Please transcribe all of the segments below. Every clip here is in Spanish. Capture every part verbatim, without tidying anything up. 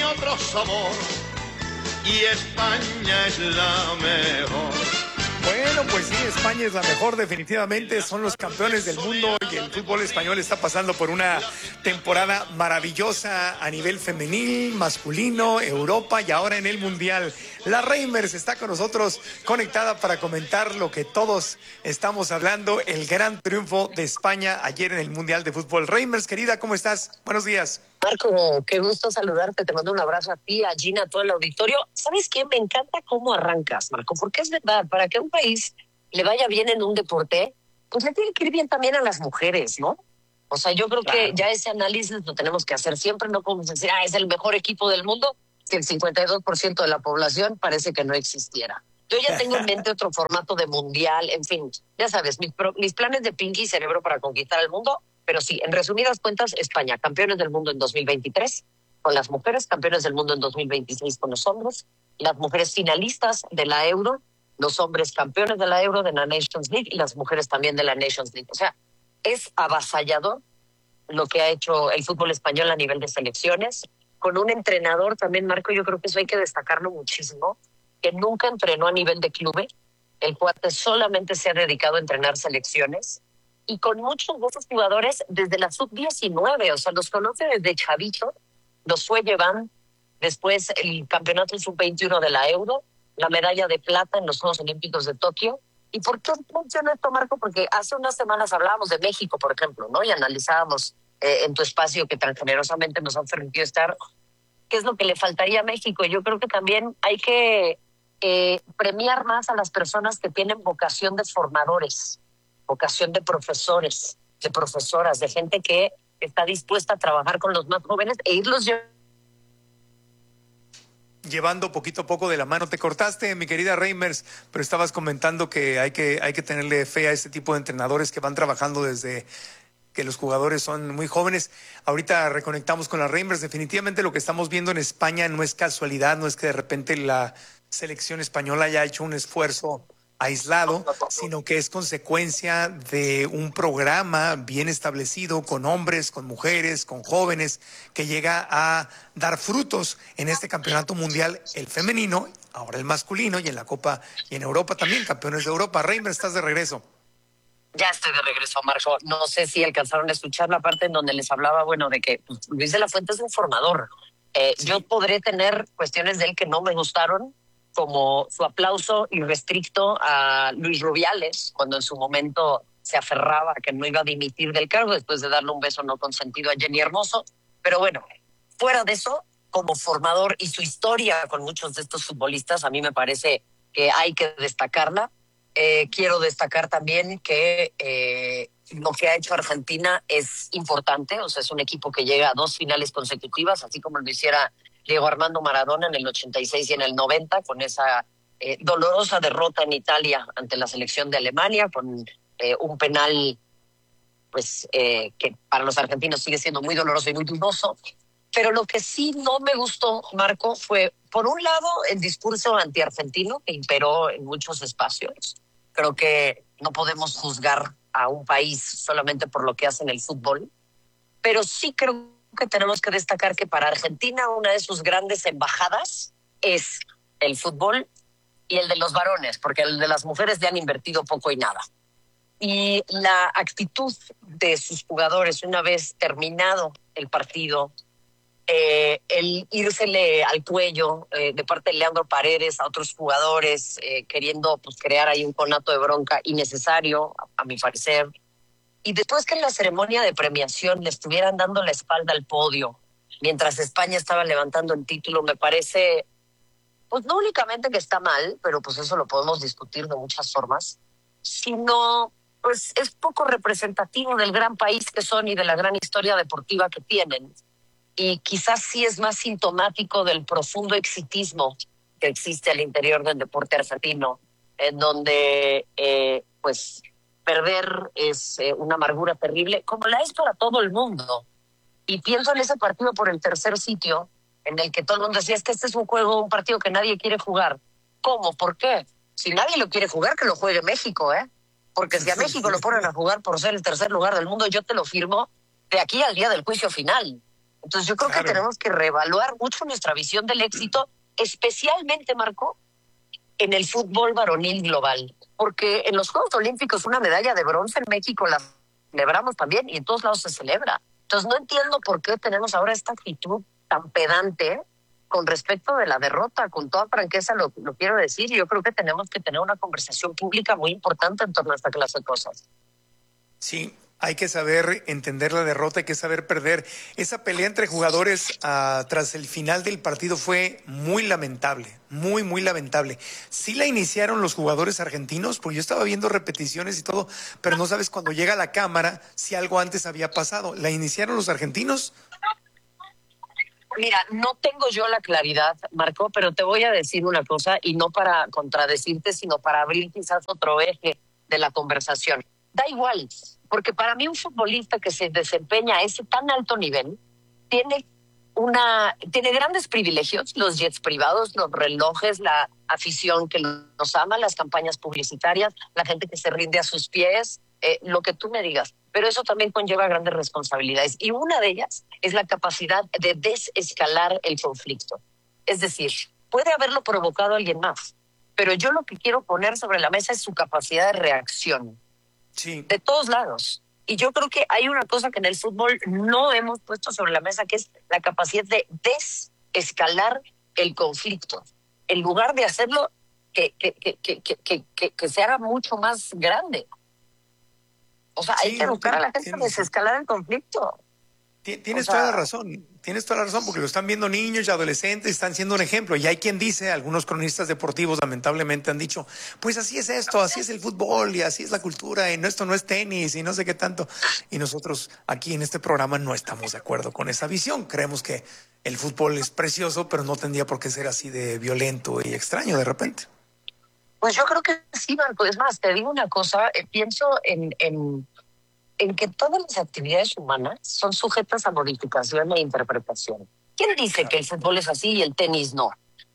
otro sabor y España es la mejor. Bueno, pues sí, España es la mejor definitivamente, son los campeones del mundo y el fútbol español está pasando por una temporada maravillosa a nivel femenil, masculino, Europa y ahora en el Mundial. La Reimers está con nosotros conectada para comentar lo que todos estamos hablando, el gran triunfo de España ayer en el Mundial de Fútbol. Reimers, querida, ¿cómo estás? Buenos días. Marco, qué gusto saludarte, te mando un abrazo a ti, a Gina, a todo el auditorio. ¿Sabes qué? Me encanta cómo arrancas, Marco, porque es verdad, para que un país le vaya bien en un deporte, pues le tiene que ir bien también a las mujeres, ¿no? O sea, yo creo claro. que ya ese análisis lo tenemos que hacer siempre, no podemos decir, ah, es el mejor equipo del mundo, si el cincuenta y dos por ciento de la población parece que no existiera. Yo ya tengo en mente otro formato de mundial, en fin, ya sabes, mis, pro, mis planes de Pinky Cerebro para conquistar el mundo. Pero sí, en resumidas cuentas, España, campeones del mundo en dos mil veintitrés con las mujeres, campeones del mundo en dos mil veintiséis con los hombres, las mujeres finalistas de la Euro, los hombres campeones de la Euro, de la Nations League y las mujeres también de la Nations League. O sea, es avasallador lo que ha hecho el fútbol español a nivel de selecciones, con un entrenador también, Marco, yo creo que eso hay que destacarlo muchísimo, que nunca entrenó a nivel de club, el cuate solamente se ha dedicado a entrenar selecciones, y con muchos de esos jugadores desde la sub diecinueve, o sea, los conoce desde chavito, los fue llevando, después el campeonato sub veintiuno de la Euro, la medalla de plata en los Juegos Olímpicos de Tokio. ¿Y por qué funciona esto, Marco? Porque hace unas semanas hablábamos de México, por ejemplo, ¿no? Y analizábamos eh, en tu espacio que tan generosamente nos han permitido estar, qué es lo que le faltaría a México. Yo creo que también hay que eh, premiar más a las personas que tienen vocación de formadores, vocación de profesores, de profesoras, de gente que está dispuesta a trabajar con los más jóvenes e irlos llevando. Llevando poquito a poco de la mano. Te cortaste, mi querida Reimers, pero estabas comentando que hay que, hay que tenerle fe a este tipo de entrenadores que van trabajando desde que los jugadores son muy jóvenes. Ahorita reconectamos con la Reimers. Definitivamente lo que estamos viendo en España no es casualidad, no es que de repente la selección española haya hecho un esfuerzo aislado, sino que es consecuencia de un programa bien establecido con hombres, con mujeres, con jóvenes, que llega a dar frutos en este campeonato mundial, el femenino, ahora el masculino, y en la Copa y en Europa también, campeones de Europa. Reimer, estás de regreso. Ya estoy de regreso, Marco. No sé si alcanzaron a escuchar la parte en donde les hablaba, bueno, de que pues, Luis de la Fuente es un formador. Eh, sí. Yo podré tener cuestiones de él que no me gustaron, como su aplauso irrestricto a Luis Rubiales, cuando en su momento se aferraba a que no iba a dimitir del cargo después de darle un beso no consentido a Jenny Hermoso. Pero bueno, fuera de eso, como formador y su historia con muchos de estos futbolistas, a mí me parece que hay que destacarla. Eh, quiero destacar también que eh, lo que ha hecho Argentina es importante, o sea, es un equipo que llega a dos finales consecutivas, así como lo hiciera Diego Armando Maradona en el ochenta y seis y en el noventa, con esa eh, dolorosa derrota en Italia ante la selección de Alemania, con eh, un penal pues eh, que para los argentinos sigue siendo muy doloroso y muy dudoso. Pero lo que sí no me gustó, Marco, fue, por un lado, el discurso antiargentino que imperó en muchos espacios. Creo que no podemos juzgar a un país solamente por lo que hace en el fútbol, pero sí creo que tenemos que destacar que para Argentina una de sus grandes embajadas es el fútbol y el de los varones, porque el de las mujeres ya han invertido poco y nada. Y la actitud de sus jugadores una vez terminado el partido, eh, el írsele al cuello eh, de parte de Leandro Paredes a otros jugadores, eh, queriendo pues, crear ahí un conato de bronca innecesario, a, a mi parecer. Y después que en la ceremonia de premiación le estuvieran dando la espalda al podio, mientras España estaba levantando el título, me parece, pues no únicamente que está mal, pero pues eso lo podemos discutir de muchas formas, sino pues es poco representativo del gran país que son y de la gran historia deportiva que tienen. Y quizás sí es más sintomático del profundo exitismo que existe al interior del deporte argentino, en donde eh, pues perder es eh, una amargura terrible, como la es para todo el mundo. Y pienso en ese partido por el tercer sitio, en el que todo el mundo decía, es que este es un juego, un partido que nadie quiere jugar. ¿Cómo? ¿Por qué? Si nadie lo quiere jugar, que lo juegue México, ¿eh? Porque si a México lo ponen a jugar por ser el tercer lugar del mundo, yo te lo firmo de aquí al día del juicio final. Entonces yo creo Claro. que tenemos que reevaluar mucho nuestra visión del éxito, especialmente, Marco, en el fútbol varonil global. Porque en los Juegos Olímpicos una medalla de bronce en México la celebramos también y en todos lados se celebra. Entonces no entiendo por qué tenemos ahora esta actitud tan pedante con respecto de la derrota. Con toda franqueza lo, lo quiero decir. Yo creo que tenemos que tener una conversación pública muy importante en torno a esta clase de cosas. Sí, hay que saber entender la derrota, hay que saber perder. Esa pelea entre jugadores uh, tras el final del partido fue muy lamentable, muy, muy lamentable. Sí la iniciaron los jugadores argentinos, porque yo estaba viendo repeticiones y todo, pero no sabes cuando llega a la cámara si algo antes había pasado. ¿La iniciaron los argentinos? Mira, no tengo yo la claridad, Marco, pero te voy a decir una cosa, y no para contradecirte, sino para abrir quizás otro eje de la conversación. Da igual, porque para mí un futbolista que se desempeña a ese tan alto nivel tiene una tiene grandes privilegios, los jets privados, los relojes, la afición que los ama, las campañas publicitarias, la gente que se rinde a sus pies, eh, lo que tú me digas. Pero eso también conlleva grandes responsabilidades, y una de ellas es la capacidad de desescalar el conflicto. Es decir, puede haberlo provocado alguien más, pero yo lo que quiero poner sobre la mesa es su capacidad de reacción. Sí. De todos lados. Y yo creo que hay una cosa que en el fútbol no hemos puesto sobre la mesa, que es la capacidad de desescalar el conflicto. En lugar de hacerlo que, que, que, que, que, que, que se haga mucho más grande. O sea, sí, hay que educar a la gente a desescalar el conflicto. Tienes o sea, toda la razón, tienes toda la razón, porque lo están viendo niños y adolescentes, están siendo un ejemplo. Y hay quien dice, algunos cronistas deportivos lamentablemente han dicho, pues así es esto, así es el fútbol y así es la cultura, y no, esto no es tenis y no sé qué tanto. Y nosotros aquí en este programa no estamos de acuerdo con esa visión. Creemos que el fútbol es precioso, pero no tendría por qué ser así de violento y extraño de repente. Pues yo creo que sí, Marco. Es más, te digo una cosa, eh, pienso en... en... en que todas las actividades humanas son sujetas a modificación e interpretación. ¿Quién dice claro. que el fútbol es así y el tenis no?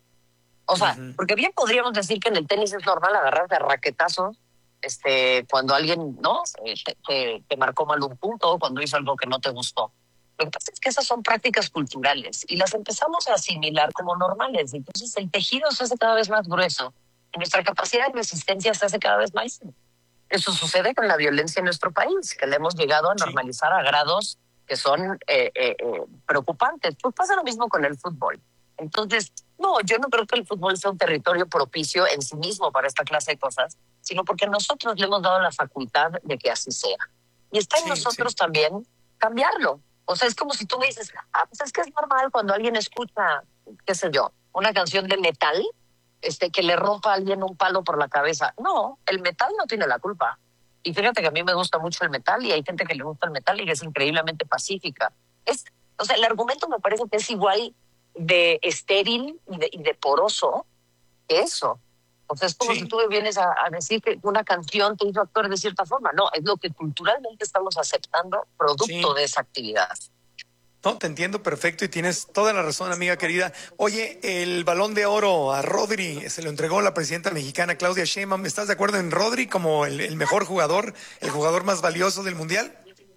O sea, uh-huh. porque bien podríamos decir que en el tenis es normal agarrarte a raquetazos este, cuando alguien no te, te, te marcó mal un punto, cuando hizo algo que no te gustó. Lo que pasa es que esas son prácticas culturales y las empezamos a asimilar como normales. Entonces el tejido se hace cada vez más grueso y nuestra capacidad de resistencia se hace cada vez más. Eso sucede con la violencia en nuestro país, que le hemos llegado a normalizar sí. a grados que son eh, eh, eh, preocupantes. Pues pasa lo mismo con el fútbol. Entonces, no, yo no creo que el fútbol sea un territorio propicio en sí mismo para esta clase de cosas, sino porque nosotros le hemos dado la facultad de que así sea. Y está en sí, nosotros sí. también cambiarlo. O sea, es como si tú me dices, ah, pues es que es normal cuando alguien escucha, qué sé yo, una canción de metal, Este, que le rompa a alguien un palo por la cabeza. No, el metal no tiene la culpa. Y fíjate que a mí me gusta mucho el metal y hay gente que le gusta el metal y que es increíblemente pacífica. Es, o sea, el argumento me parece que es igual de estéril y de, y de poroso que eso. O sea, es como sí. si tú me vienes a, a decir que una canción te hizo actuar de cierta forma. No, es lo que culturalmente estamos aceptando producto sí. de esa actividad. No, te entiendo perfecto y tienes toda la razón, amiga querida. Oye, el Balón de Oro a Rodri se lo entregó la presidenta mexicana Claudia Sheinbaum. ¿Estás de acuerdo en Rodri como el, el mejor jugador, el jugador más valioso del Mundial?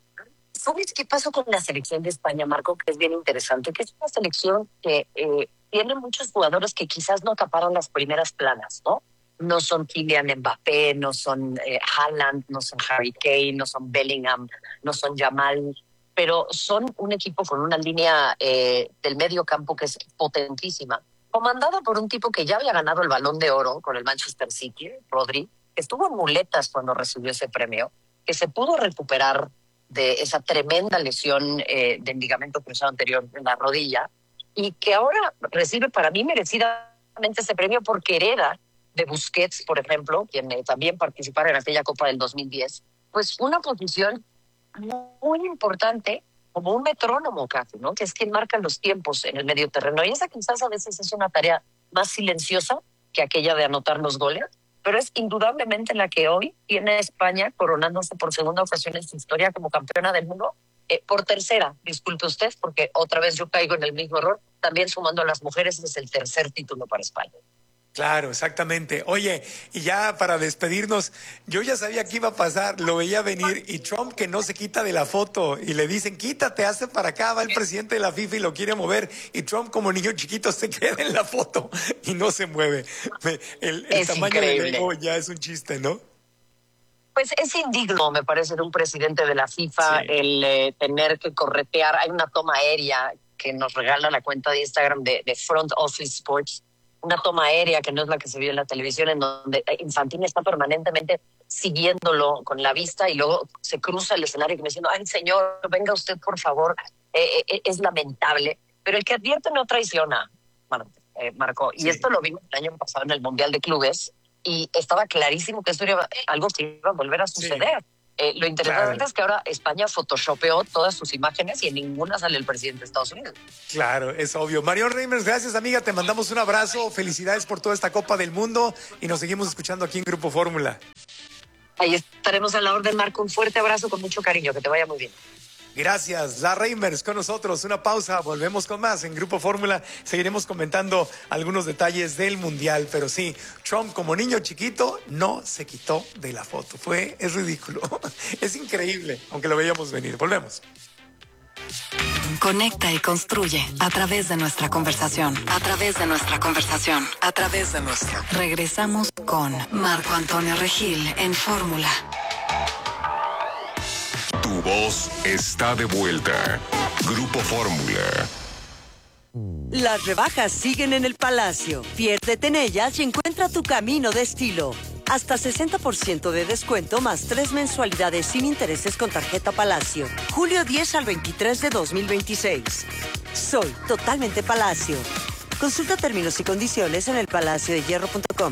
¿Sabes qué pasó con la selección de España, Marco? Que es bien interesante, que es una selección que eh, tiene muchos jugadores que quizás no taparon las primeras planas, ¿no? No son Kylian Mbappé, no son eh, Haaland, no son Harry Kane, no son Bellingham, no son Yamal, pero son un equipo con una línea eh, del medio campo que es potentísima, comandada por un tipo que ya había ganado el Balón de Oro con el Manchester City, Rodri, que estuvo en muletas cuando recibió ese premio, que se pudo recuperar de esa tremenda lesión eh, del ligamento cruzado anterior en la rodilla, y que ahora recibe para mí merecidamente ese premio porque hereda de Busquets, por ejemplo, quien eh, también participara en aquella Copa del dos mil diez, pues una posición muy importante, como un metrónomo casi, ¿no? Que es quien marca los tiempos en el medio terreno. Y esa quizás a veces es una tarea más silenciosa que aquella de anotar los goles, pero es indudablemente la que hoy tiene España coronándose por segunda ocasión en su historia como campeona del mundo. Eh, por tercera, disculpe usted, porque otra vez yo caigo en el mismo error, también sumando a las mujeres es el tercer título para España. Claro, exactamente. Oye, y ya para despedirnos, yo ya sabía que iba a pasar, lo veía venir, y Trump que no se quita de la foto, y le dicen, quítate, hazte para acá, va el presidente de la FIFA y lo quiere mover, y Trump como niño chiquito se queda en la foto y no se mueve. El, el tamaño increíble. del ego ya es un chiste, ¿no? Pues es indigno, me parece, de un presidente de la FIFA, sí, el eh, tener que corretear. Hay una toma aérea que nos regala la cuenta de Instagram de, de Front Office Sports, una toma aérea que no es la que se vio en la televisión, en donde Infantino está permanentemente siguiéndolo con la vista y luego se cruza el escenario y me diciendo, ay señor, venga usted por favor, eh, eh, es lamentable. Pero el que advierte no traiciona, bueno, eh, Marco, y sí, esto lo vimos el año pasado en el Mundial de Clubes y estaba clarísimo que esto era algo que iba a volver a suceder. Sí. Eh, lo interesante claro. es que ahora España photoshopeó todas sus imágenes y en ninguna sale el presidente de Estados Unidos. Claro, es obvio. Marion Reimers, gracias amiga, te mandamos un abrazo, felicidades por toda esta Copa del Mundo y nos seguimos escuchando aquí en Grupo Fórmula. Ahí estaremos a la orden, Marco, un fuerte abrazo con mucho cariño, que te vaya muy bien. Gracias, la Reimers con nosotros, una pausa, volvemos con más en Grupo Fórmula, seguiremos comentando algunos detalles del Mundial, pero sí, Trump como niño chiquito no se quitó de la foto, fue, es ridículo, es increíble, aunque lo veíamos venir, volvemos. Conecta y construye a través de nuestra conversación, a través de nuestra conversación, a través de nuestra. Regresamos con Marco Antonio Regil en Fórmula. Tu voz está de vuelta. Grupo Fórmula. Las rebajas siguen en el Palacio. Piérdete en ellas y encuentra tu camino de estilo. Hasta sesenta por ciento de descuento más tres mensualidades sin intereses con tarjeta Palacio. Julio diez al veintitrés de dos mil veintiséis. Soy totalmente Palacio. Consulta términos y condiciones en el palacio de hierro punto com.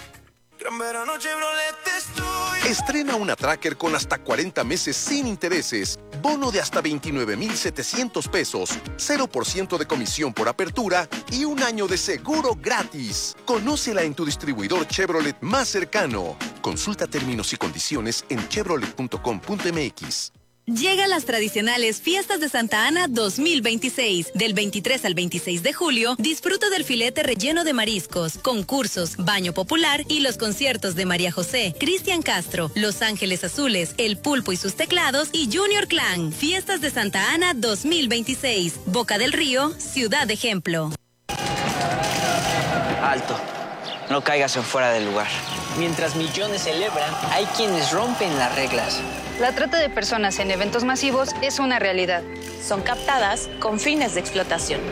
Estrena una Tracker con hasta cuarenta meses sin intereses, bono de hasta veintinueve mil setecientos pesos, cero por ciento de comisión por apertura y un año de seguro gratis. Conócela en tu distribuidor Chevrolet más cercano. Consulta términos y condiciones en chevrolet punto com punto m x. Llegan las tradicionales Fiestas de Santa Ana dos mil veintiséis. Del veintitrés al veintiséis de julio, disfruta del filete relleno de mariscos, concursos, baño popular y los conciertos de María José, Cristian Castro, Los Ángeles Azules, El Pulpo y sus teclados y Junior Clan. Fiestas de Santa Ana dos mil veintiséis. Boca del Río, Ciudad Ejemplo. Alto. No caigas en fuera del lugar. Mientras millones celebran, hay quienes rompen las reglas. La trata de personas en eventos masivos es una realidad. Son captadas con fines de explotación.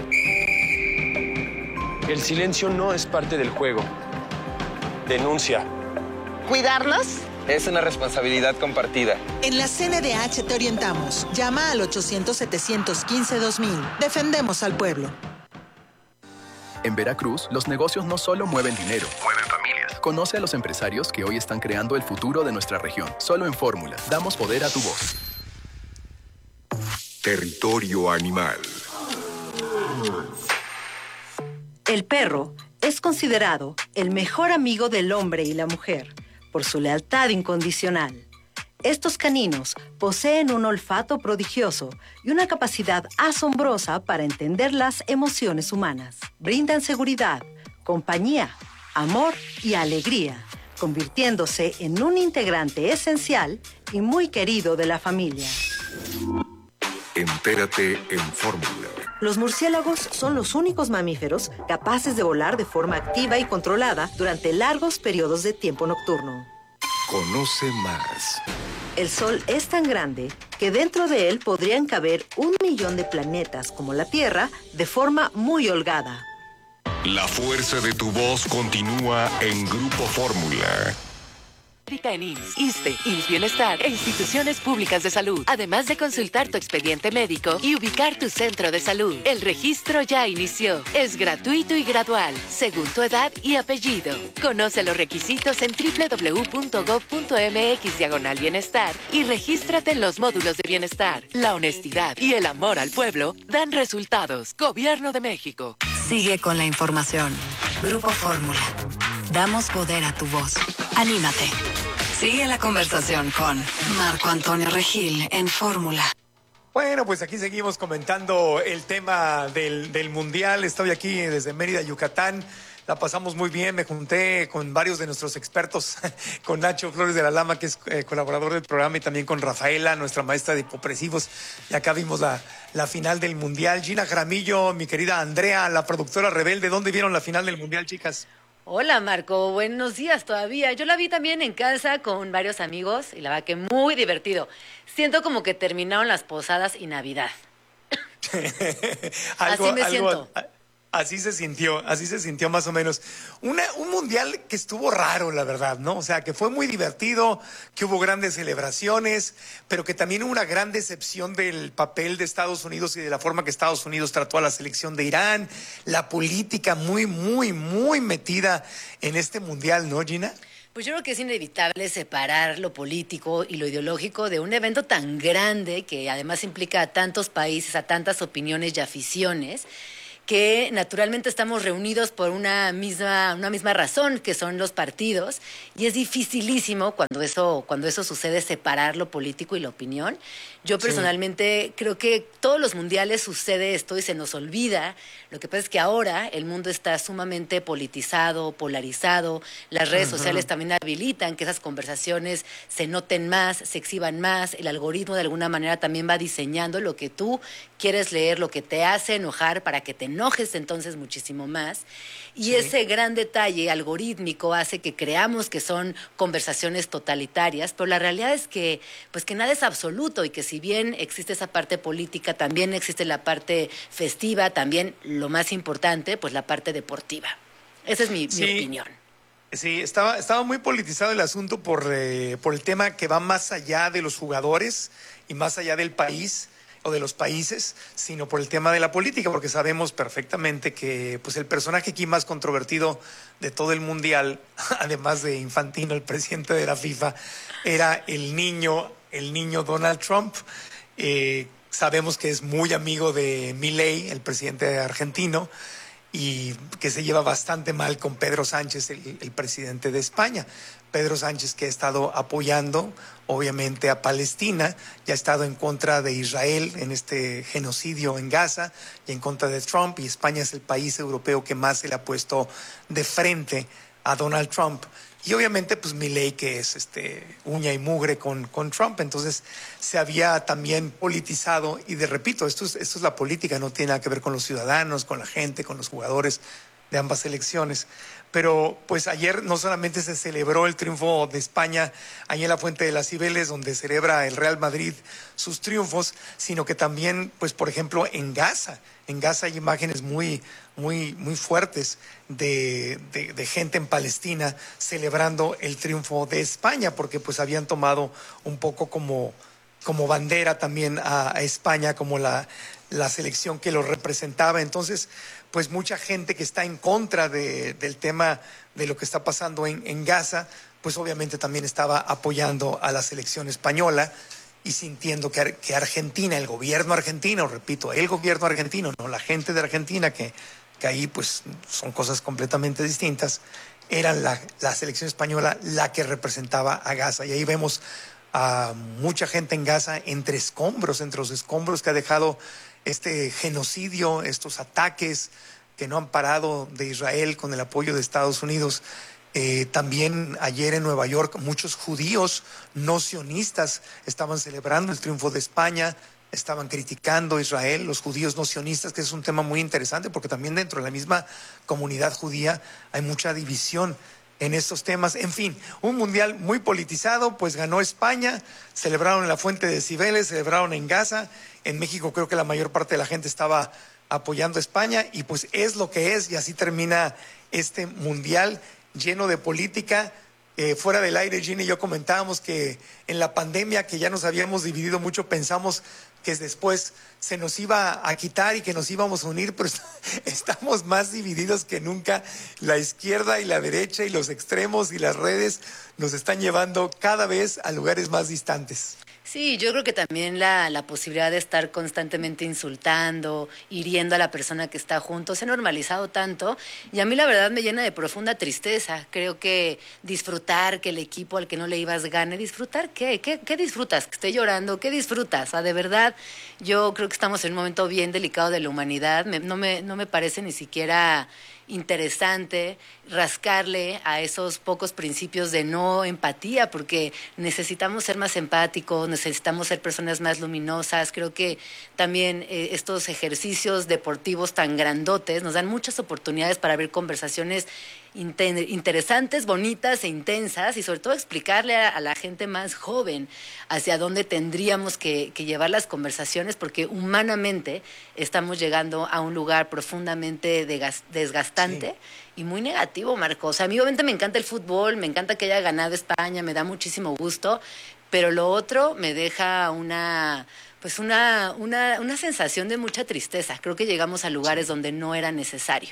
El silencio no es parte del juego. Denuncia. ¿Cuidarnos? Es una responsabilidad compartida. En la C N D H te orientamos. Llama al ochocientos, setecientos quince, dos mil. Defendemos al pueblo. En Veracruz, los negocios no solo mueven dinero, mueven familias. Conoce a los empresarios que hoy están creando el futuro de nuestra región. Solo en Fórmula. Damos poder a tu voz. Territorio animal. El perro es considerado el mejor amigo del hombre y la mujer por su lealtad incondicional. Estos caninos poseen un olfato prodigioso y una capacidad asombrosa para entender las emociones humanas. Brindan seguridad, compañía, amor y alegría, convirtiéndose en un integrante esencial y muy querido de la familia. Entérate en Fórmula. Los murciélagos son los únicos mamíferos capaces de volar de forma activa y controlada durante largos periodos de tiempo nocturno. Conoce más. El Sol es tan grande que dentro de él podrían caber un millón de planetas como la Tierra de forma muy holgada. La fuerza de tu voz continúa en Grupo Fórmula. En I M S S, ISSSTE, I M S S Bienestar e instituciones públicas de salud. Además de consultar tu expediente médico y ubicar tu centro de salud. El registro ya inició. Es gratuito y gradual, según tu edad y apellido. Conoce los requisitos en doble u doble u doble u punto gob punto m x diagonal bienestar y regístrate en los módulos de bienestar. La honestidad y el amor al pueblo dan resultados. Gobierno de México. Sigue con la información. Grupo Fórmula. Damos poder a tu voz. Anímate. Sigue la conversación con Marco Antonio Regil en Fórmula. Bueno, pues aquí seguimos comentando el tema del, del Mundial. Estoy aquí desde Mérida, Yucatán. La pasamos muy bien, me junté con varios de nuestros expertos, con Nacho Flores de la Lama, que es eh, colaborador del programa, y también con Rafaela, nuestra maestra de hipopresivos. Y acá vimos la, la final del Mundial. Gina Jaramillo, mi querida Andrea, la productora rebelde, ¿dónde vieron la final del Mundial, chicas? Hola Marco, buenos días todavía. Yo la vi también en casa con varios amigos y la verdad que muy divertido. Siento como que terminaron las posadas y Navidad. algo, Así me algo, siento. a- Así se sintió, así se sintió más o menos. Una, un mundial que estuvo raro, la verdad, ¿no? O sea, que fue muy divertido, que hubo grandes celebraciones, pero que también hubo una gran decepción del papel de Estados Unidos y de la forma que Estados Unidos trató a la selección de Irán. La política muy, muy, muy metida en este mundial, ¿no, Gina? Pues yo creo que es inevitable separar lo político y lo ideológico de un evento tan grande que además implica a tantos países, a tantas opiniones y aficiones, que naturalmente estamos reunidos por una misma, una misma razón, que son los partidos, y es dificilísimo cuando eso, cuando eso sucede separar lo político y la opinión. Yo personalmente creo que todos los mundiales sucede esto y se nos olvida. Lo que pasa es que ahora el mundo está sumamente politizado, polarizado. Las redes Ujú. sociales también habilitan que esas conversaciones se noten más, se exhiban más. El algoritmo de alguna manera también va diseñando lo que tú quieres leer, lo que te hace enojar para que te enojes entonces muchísimo más. Y Sí. ese gran detalle algorítmico hace que creamos que son conversaciones totalitarias, pero la realidad es que, pues que nada es absoluto y que si bien existe esa parte política, también existe la parte festiva, también lo más importante, pues la parte deportiva. Esa es mi, mi Sí. opinión. Sí, estaba, estaba muy politizado el asunto por, eh, por el tema que va más allá de los jugadores y más allá del país o de los países, sino por el tema de la política, porque sabemos perfectamente que pues el personaje aquí más controvertido de todo el mundial, además de Infantino, el presidente de la FIFA, era el niño, el niño Donald Trump. Eh, sabemos que es muy amigo de Milei, el presidente argentino, y que se lleva bastante mal con Pedro Sánchez, el, el presidente de España. Pedro Sánchez, que ha estado apoyando obviamente a Palestina, y ha estado en contra de Israel en este genocidio en Gaza y en contra de Trump, y España es el país europeo que más se le ha puesto de frente a Donald Trump. Y obviamente pues Milei, que es este uña y mugre con, con Trump, entonces se había también politizado, y de repito, esto es, esto es la política, no tiene nada que ver con los ciudadanos, con la gente, con los jugadores de ambas elecciones. Pero pues ayer no solamente se celebró el triunfo de España ahí en la Fuente de las Cibeles, donde celebra el Real Madrid sus triunfos, sino que también, pues por ejemplo, en Gaza, en Gaza hay imágenes muy, muy, muy fuertes de, de, de gente en Palestina celebrando el triunfo de España, porque pues habían tomado un poco como, como bandera también a, a España, como la, la selección que lo representaba. Entonces, pues mucha gente que está en contra de, del tema de lo que está pasando en, en Gaza, pues obviamente también estaba apoyando a la selección española y sintiendo que, Ar- que Argentina, el gobierno argentino, repito, el gobierno argentino, no la gente de Argentina, que, que ahí pues son cosas completamente distintas, era la, la selección española la que representaba a Gaza. Y ahí vemos a mucha gente en Gaza entre escombros, entre los escombros que ha dejado este genocidio, estos ataques que no han parado de Israel con el apoyo de Estados Unidos. Eh, también ayer en Nueva York muchos judíos no sionistas estaban celebrando el triunfo de España, estaban criticando a Israel, los judíos no sionistas, que es un tema muy interesante porque también dentro de la misma comunidad judía hay mucha división en estos temas. En fin, un mundial muy politizado, pues ganó España, celebraron en la Fuente de Cibeles, celebraron en Gaza. En México creo que la mayor parte de la gente estaba apoyando a España, y pues es lo que es, y así termina este mundial lleno de política. Eh, fuera del aire, Gina y yo comentábamos que en la pandemia, que ya nos habíamos dividido mucho, pensamos que después se nos iba a quitar y que nos íbamos a unir, pero estamos más divididos que nunca. La izquierda y la derecha y los extremos y las redes nos están llevando cada vez a lugares más distantes. Sí, yo creo que también la, la posibilidad de estar constantemente insultando, hiriendo a la persona que está junto, se ha normalizado tanto y a mí la verdad me llena de profunda tristeza. Creo que disfrutar que el equipo al que no le ibas gane, ¿disfrutar qué? ¿Qué, qué disfrutas? ¿Que esté llorando? ¿Qué disfrutas? O sea, de verdad, yo creo que estamos en un momento bien delicado de la humanidad. Me, no, me, no me parece ni siquiera interesante rascarle a esos pocos principios de no empatía, porque necesitamos ser más empáticos, necesitamos ser personas más luminosas. Creo que también eh, estos ejercicios deportivos tan grandotes nos dan muchas oportunidades para ver conversaciones interesantes, bonitas e intensas, y sobre todo explicarle a, a la gente más joven hacia dónde tendríamos que, que llevar las conversaciones, porque humanamente estamos llegando a un lugar profundamente degas, desgastante. Sí. Y muy negativo, Marco. O sea, a mí obviamente me encanta el fútbol, me encanta que haya ganado España, me da muchísimo gusto, pero lo otro me deja una... pues una, una, una sensación de mucha tristeza. Creo que llegamos a lugares sí. donde no era necesario.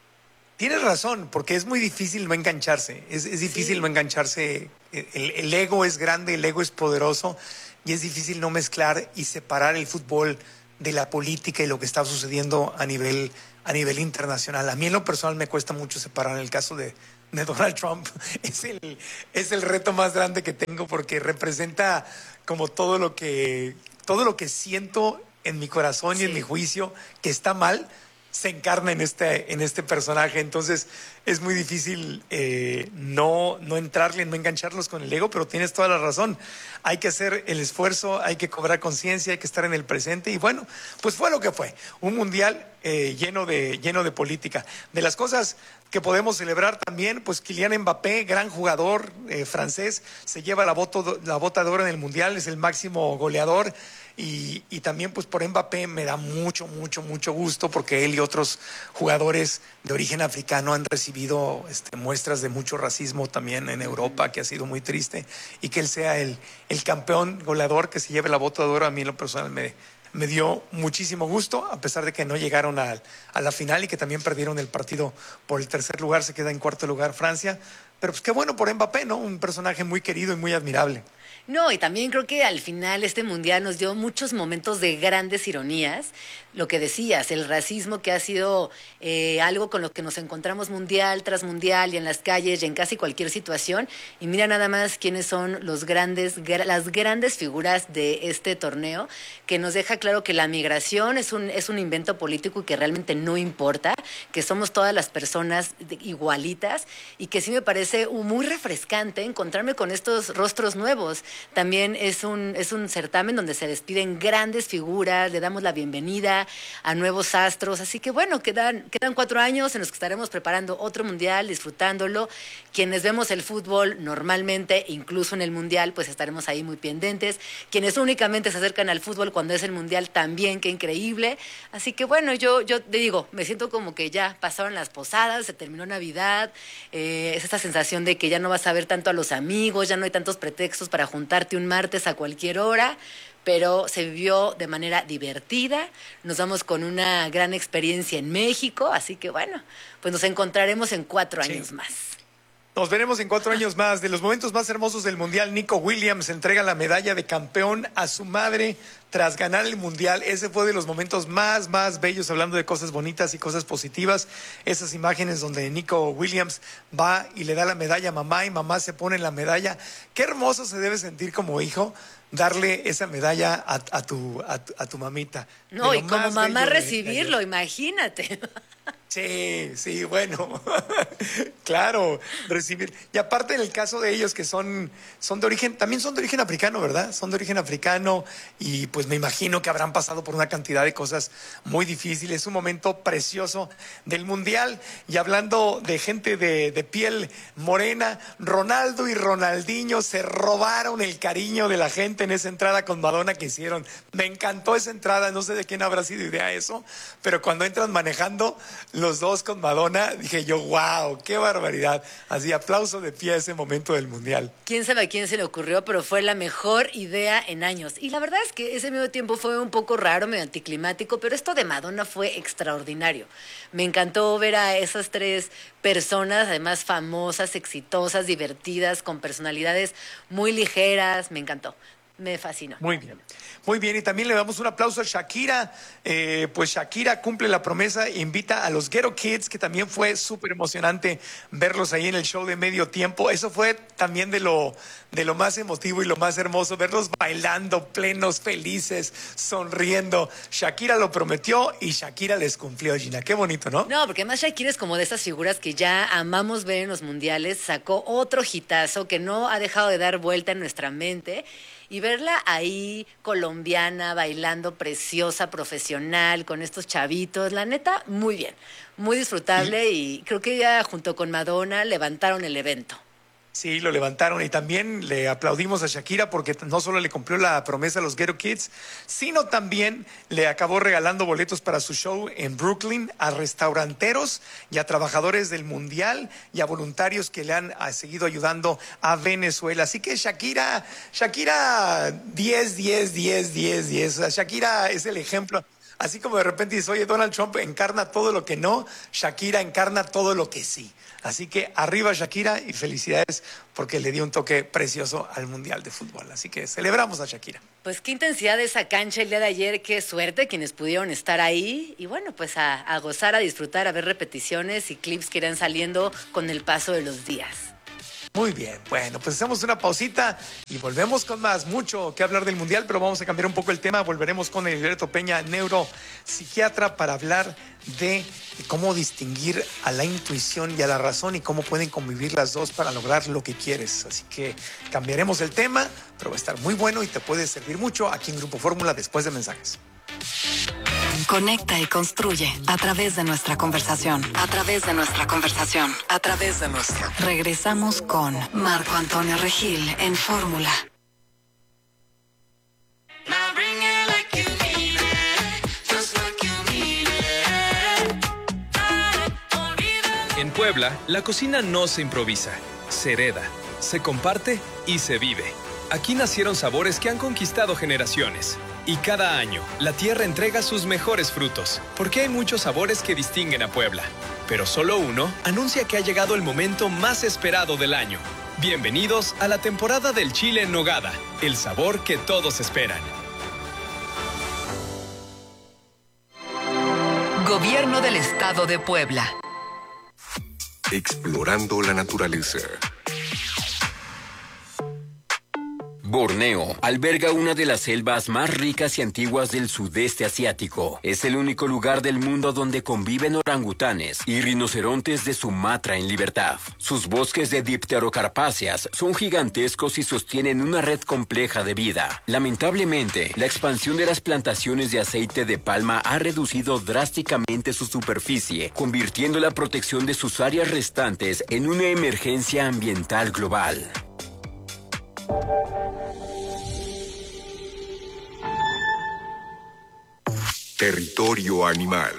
Tienes razón, porque es muy difícil no engancharse, es, es difícil sí. no engancharse, el, el ego es grande, el ego es poderoso y es difícil no mezclar y separar el fútbol de la política y lo que está sucediendo a nivel, a nivel internacional. A mí en lo personal me cuesta mucho separar. En el caso de, de Donald Trump es el, es el reto más grande que tengo, porque representa como todo lo que, todo lo que siento en mi corazón sí. y en mi juicio que está mal, se encarna en este, en este personaje. Entonces es muy difícil eh, no, no entrarle, no engancharlos con el ego, pero tienes toda la razón. Hay que hacer el esfuerzo, hay que cobrar conciencia, hay que estar en el presente. Y bueno, pues fue lo que fue. Un mundial eh, lleno de, lleno de política. De las cosas que podemos celebrar también, pues Kylian Mbappé, gran jugador eh, francés, se lleva la, voto, la bota de oro en el mundial, es el máximo goleador. Y, y también pues por Mbappé me da mucho, mucho, mucho gusto, porque él y otros jugadores de origen africano han recibido este, muestras de mucho racismo también en Europa, que ha sido muy triste, y que él sea el, el campeón goleador que se lleve la bota de oro, a mí en lo personal me, me dio muchísimo gusto, a pesar de que no llegaron a, a la final y que también perdieron el partido por el tercer lugar, se queda en cuarto lugar Francia, pero pues qué bueno por Mbappé, ¿no? Un personaje muy querido y muy admirable. No, y también creo que al final este mundial nos dio muchos momentos de grandes ironías. Lo que decías, el racismo, que ha sido eh, algo con lo que nos encontramos mundial tras mundial y en las calles y en casi cualquier situación. Y mira nada más quiénes son los grandes, gra- las grandes figuras de este torneo, que nos deja claro que la migración es un, es un invento político y que realmente no importa, que somos todas las personas igualitas, y que sí me parece muy refrescante encontrarme con estos rostros nuevos. También es un, es un certamen donde se despiden grandes figuras, le damos la bienvenida a nuevos astros, así que bueno, quedan, quedan cuatro años en los que estaremos preparando otro mundial, disfrutándolo. Quienes vemos el fútbol normalmente, incluso en el mundial, pues estaremos ahí muy pendientes. Quienes únicamente se acercan al fútbol cuando es el mundial, también, qué increíble. Así que bueno, yo, yo te digo, me siento como que ya pasaron las posadas, se terminó Navidad, eh, es esa sensación de que ya no vas a ver tanto a los amigos, ya no hay tantos pretextos para juntarte un martes a cualquier hora, pero se vivió de manera divertida, nos vamos con una gran experiencia en México, así que bueno, pues nos encontraremos en cuatro sí. años más. Nos veremos en cuatro años más. De los momentos más hermosos del Mundial, Nico Williams entrega la medalla de campeón a su madre tras ganar el Mundial. Ese fue de los momentos más, más bellos, hablando de cosas bonitas y cosas positivas. Esas imágenes donde Nico Williams va y le da la medalla a mamá y mamá se pone la medalla. Qué hermoso se debe sentir como hijo darle esa medalla a, a, tu, a, a tu mamita. No, y como mamá recibirlo, de, de imagínate. Sí, sí, bueno, claro, recibir. Y aparte en el caso de ellos que son, son de origen, también son de origen africano, ¿verdad? Son de origen africano y pues me imagino que habrán pasado por una cantidad de cosas muy difíciles. Un momento precioso del Mundial. Y hablando de gente de, de piel morena, Ronaldo y Ronaldinho se robaron el cariño de la gente en esa entrada con Madonna que hicieron. Me encantó esa entrada, no sé de quién habrá sido idea eso, pero cuando entran manejando los dos con Madonna, dije yo, wow, qué barbaridad. Así, aplauso de pie a ese momento del Mundial. Quién sabe a quién se le ocurrió, pero fue la mejor idea en años. Y la verdad es que ese mismo tiempo fue un poco raro, medio anticlimático, pero esto de Madonna fue extraordinario. Me encantó ver a esas tres personas, además famosas, exitosas, divertidas, con personalidades muy ligeras. Me encantó. me fascinó. Muy bien, muy bien. Y también le damos un aplauso a Shakira. Eh, pues Shakira cumple la promesa e invita a los Ghetto Kids, que también fue súper emocionante verlos ahí en el show de medio tiempo. Eso fue también de lo, de lo más emotivo y lo más hermoso, verlos bailando, plenos, felices, sonriendo. Shakira lo prometió y Shakira les cumplió, Gina. Qué bonito, ¿no? No, porque además Shakira es como de esas figuras que ya amamos ver en los mundiales. Sacó otro hitazo que no ha dejado de dar vuelta en nuestra mente. Y verla ahí, colombiana, bailando, preciosa, profesional, con estos chavitos, la neta, muy bien, muy disfrutable y creo que ella junto con Madonna levantaron el evento. Sí, lo levantaron y también le aplaudimos a Shakira porque no solo le cumplió la promesa a los Ghetto Kids, sino también le acabó regalando boletos para su show en Brooklyn a restauranteros y a trabajadores del Mundial y a voluntarios que le han ha seguido ayudando a Venezuela. Así que Shakira, Shakira diez, diez, diez, diez, diez. O sea, Shakira es el ejemplo. Así como de repente dice, oye, Donald Trump encarna todo lo que no, Shakira encarna todo lo que sí. Así que arriba Shakira y felicidades porque le dio un toque precioso al Mundial de Fútbol. Así que celebramos a Shakira. Pues qué intensidad de esa cancha el día de ayer, qué suerte quienes pudieron estar ahí. Y bueno, pues a, a gozar, a disfrutar, a ver repeticiones y clips que irán saliendo con el paso de los días. Muy bien, bueno, pues hacemos una pausita y volvemos con más. Mucho que hablar del Mundial, pero vamos a cambiar un poco el tema. Volveremos con Heriberto Peña, neuropsiquiatra, para hablar de cómo distinguir a la intuición y a la razón y cómo pueden convivir las dos para lograr lo que quieres. Así que cambiaremos el tema, pero va a estar muy bueno y te puede servir mucho aquí en Grupo Fórmula después de mensajes. Conecta y construye a través de nuestra conversación, a través de nuestra conversación, a través de nuestra. Regresamos con Marco Antonio Regil en Fórmula. En Puebla, la cocina no se improvisa, se hereda, se comparte y se vive. Aquí nacieron sabores que han conquistado generaciones. Y cada año, la tierra entrega sus mejores frutos, porque hay muchos sabores que distinguen a Puebla. Pero solo uno anuncia que ha llegado el momento más esperado del año. Bienvenidos a la temporada del chile en nogada, el sabor que todos esperan. Gobierno del Estado de Puebla. Explorando la naturaleza. Borneo alberga una de las selvas más ricas y antiguas del sudeste asiático. Es el único lugar del mundo donde conviven orangutanes y rinocerontes de Sumatra en libertad. Sus bosques de dipterocarpáceas son gigantescos y sostienen una red compleja de vida. Lamentablemente, la expansión de las plantaciones de aceite de palma ha reducido drásticamente su superficie, convirtiendo la protección de sus áreas restantes en una emergencia ambiental global. Territorio animal.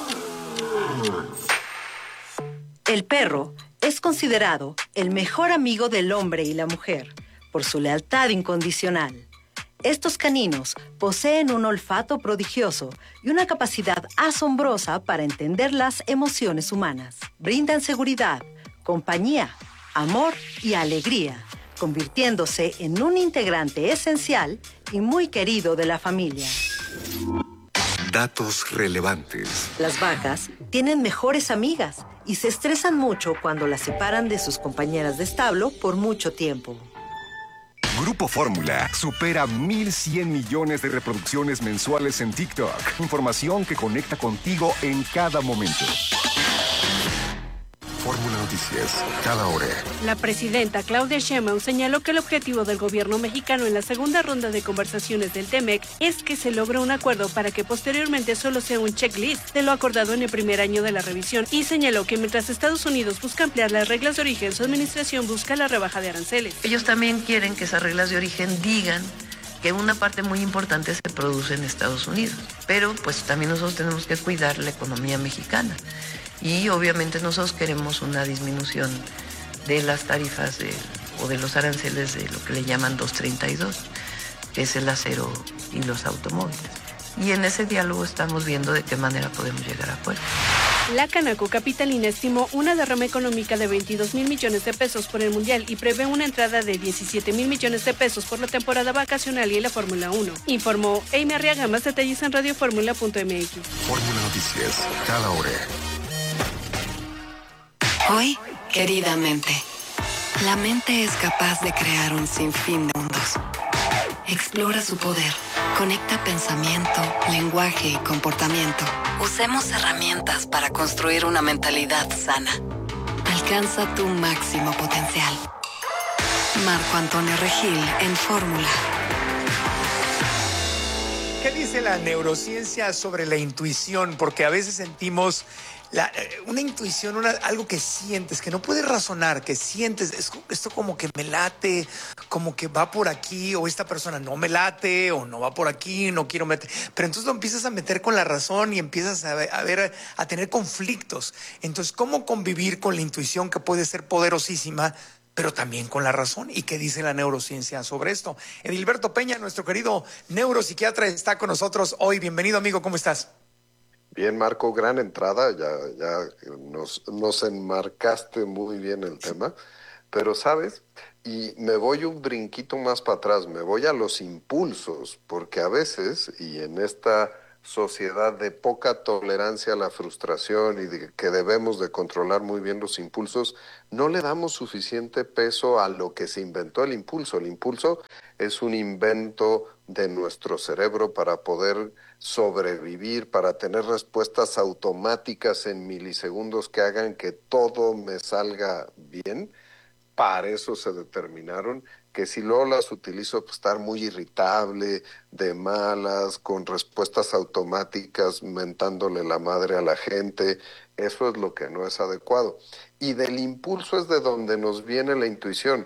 El perro es considerado el mejor amigo del hombre y la mujer por su lealtad incondicional. Estos caninos poseen un olfato prodigioso y una capacidad asombrosa para entender las emociones humanas. Brindan seguridad, compañía, amor y alegría, convirtiéndose en un integrante esencial y muy querido de la familia. Datos relevantes. Las vacas tienen mejores amigas y se estresan mucho cuando las separan de sus compañeras de establo por mucho tiempo. Grupo Fórmula supera mil cien millones de reproducciones mensuales en TikTok. Información que conecta contigo en cada momento. Fórmula Noticias, cada hora. La presidenta Claudia Sheinbaum señaló que el objetivo del gobierno mexicano en la segunda ronda de conversaciones del T M E C es que se logre un acuerdo para que posteriormente solo sea un checklist de lo acordado en el primer año de la revisión, y señaló que mientras Estados Unidos busca ampliar las reglas de origen, su administración busca la rebaja de aranceles. Ellos también quieren que esas reglas de origen digan que una parte muy importante se produce en Estados Unidos, pero pues también nosotros tenemos que cuidar la economía mexicana. Y obviamente nosotros queremos una disminución de las tarifas de, o de los aranceles de lo que le llaman doscientos treinta y dos, que es el acero y los automóviles. Y en ese diálogo estamos viendo de qué manera podemos llegar a acuerdos. La Canaco Capitalina estimó una derrama económica de veintidós mil millones de pesos por el Mundial y prevé una entrada de diecisiete mil millones de pesos por la temporada vacacional y la Fórmula uno. Informó Amy Arriaga. Más detalles en radio fórmula punto m x. Fórmula Noticias, cada hora. Hoy, querida mente, la mente es capaz de crear un sinfín de mundos. Explora su poder. Conecta pensamiento, lenguaje y comportamiento. Usemos herramientas para construir una mentalidad sana. Alcanza tu máximo potencial. Marco Antonio Regil en Fórmula. ¿Qué dice la neurociencia sobre la intuición? Porque a veces sentimos la, una intuición, una, algo que sientes, que no puedes razonar, que sientes, es, esto como que me late, como que va por aquí, o esta persona no me late, o no va por aquí, no quiero meter. Pero entonces lo empiezas a meter con la razón y empiezas a ver, a, ver, a tener conflictos. Entonces, ¿cómo convivir con la intuición que puede ser poderosísima, pero también con la razón? ¿Y qué dice la neurociencia sobre esto? Edilberto Peña, nuestro querido neuropsiquiatra, está con nosotros hoy. Bienvenido, amigo, ¿cómo estás? Bien, Marco, gran entrada, ya, ya nos, nos enmarcaste muy bien el tema, pero sabes, y me voy un brinquito más para atrás, me voy a los impulsos, porque a veces, y en esta sociedad de poca tolerancia a la frustración y de que debemos de controlar muy bien los impulsos, no le damos suficiente peso a lo que se inventó el impulso. El impulso es un invento de nuestro cerebro para poder sobrevivir, para tener respuestas automáticas en milisegundos que hagan que todo me salga bien. Para eso se determinaron, que si luego las utilizo pues estar muy irritable, de malas, con respuestas automáticas, mentándole la madre a la gente, eso es lo que no es adecuado. Y del impulso es de donde nos viene la intuición,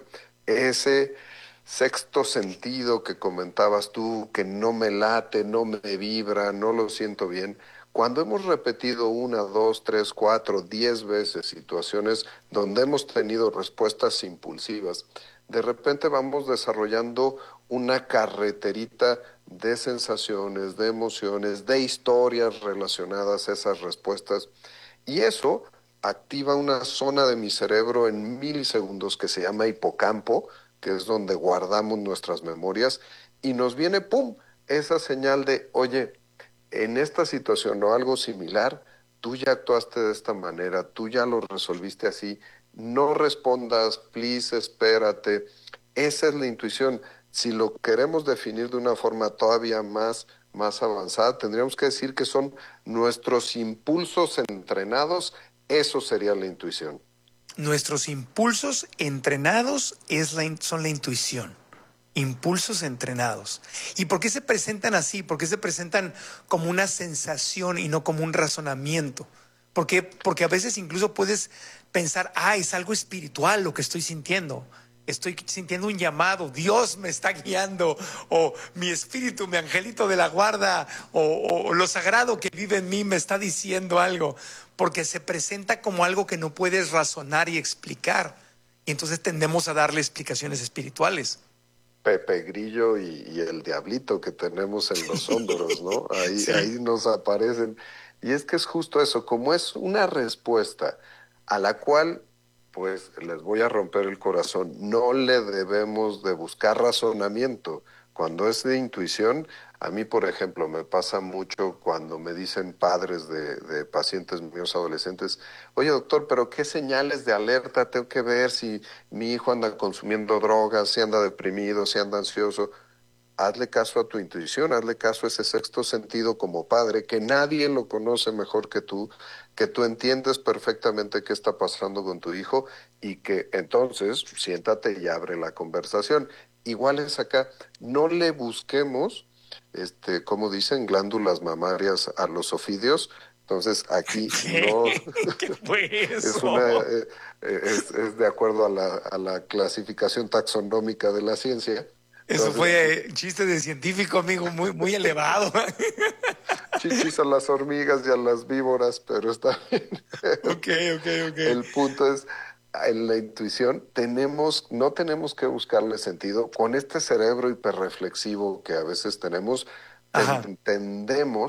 ese sexto sentido que comentabas tú, que no me late, no me vibra, no lo siento bien. Cuando hemos repetido una, dos, tres, cuatro, diez veces situaciones donde hemos tenido respuestas impulsivas, de repente vamos desarrollando una carreterita de sensaciones, de emociones, de historias relacionadas a esas respuestas. Y eso activa una zona de mi cerebro en milisegundos que se llama hipocampo, que es donde guardamos nuestras memorias, y nos viene, ¡pum!, esa señal de, oye, en esta situación o algo similar, tú ya actuaste de esta manera, tú ya lo resolviste así, no respondas, please, espérate. Esa es la intuición. Si lo queremos definir de una forma todavía más, más avanzada, tendríamos que decir que son nuestros impulsos entrenados, eso sería la intuición. Nuestros impulsos entrenados es la, son la intuición. Impulsos entrenados. ¿Y por qué se presentan así? ¿Por qué se presentan como una sensación y no como un razonamiento? ¿Por qué? Porque a veces incluso puedes pensar, ah, es algo espiritual lo que estoy sintiendo. Estoy sintiendo un llamado, Dios me está guiando, o mi espíritu, mi angelito de la guarda, o, o lo sagrado que vive en mí me está diciendo algo. Porque se presenta como algo que no puedes razonar y explicar. Y entonces tendemos a darle explicaciones espirituales. Pepe Grillo y, y el diablito que tenemos en los hombros, ¿no? Ahí, sí. ahí nos aparecen. Y es que es justo eso, como es una respuesta a la cual, pues, les voy a romper el corazón, no le debemos de buscar razonamiento. Cuando es de intuición, a mí, por ejemplo, me pasa mucho cuando me dicen padres de, de pacientes míos adolescentes, oye, doctor, pero ¿qué señales de alerta tengo que ver si mi hijo anda consumiendo drogas, si anda deprimido, si anda ansioso? Hazle caso a tu intuición, hazle caso a ese sexto sentido como padre, que nadie lo conoce mejor que tú, que tú entiendes perfectamente qué está pasando con tu hijo y que entonces siéntate y abre la conversación. Igual es acá, no le busquemos, este, como dicen, glándulas mamarias a los ofidios. Entonces aquí ¿Qué? no ¿Qué fue eso? es, una, eh, es, es de acuerdo a la, a la clasificación taxonómica de la ciencia. Eso Entonces, fue chiste de científico, amigo, muy, muy elevado. Chichis a las hormigas y a las víboras, pero está bien. Ok, ok, ok. El punto es, en la intuición tenemos, no tenemos que buscarle sentido. Con este cerebro hiperreflexivo que a veces tenemos, Ajá. entendemos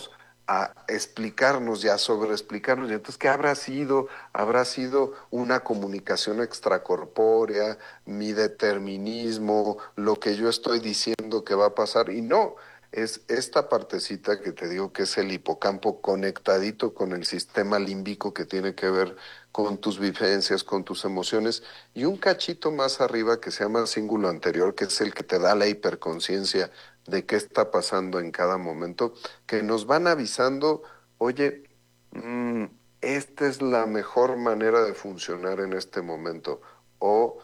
a explicarnos y a sobreexplicarnos. Y entonces, ¿qué habrá sido? ¿Habrá sido una comunicación extracorpórea, mi determinismo, lo que yo estoy diciendo que va a pasar? Y no, es esta partecita que te digo que es el hipocampo conectadito con el sistema límbico que tiene que ver con tus vivencias, con tus emociones, y un cachito más arriba que se llama cíngulo anterior, que es el que te da la hiperconciencia de qué está pasando en cada momento, que nos van avisando, oye, mmm, esta es la mejor manera de funcionar en este momento, o